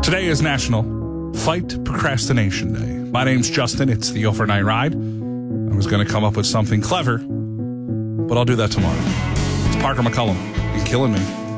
Today is National Fight Procrastination Day. My name's Justin. It's the overnight ride. I was going to come up with something clever, but I'll do that tomorrow. It's Parker McCullum. You're killing me.